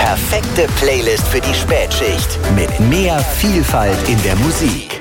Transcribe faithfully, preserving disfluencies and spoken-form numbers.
perfekte Playlist für die Spätschicht mit mehr Vielfalt in der Musik.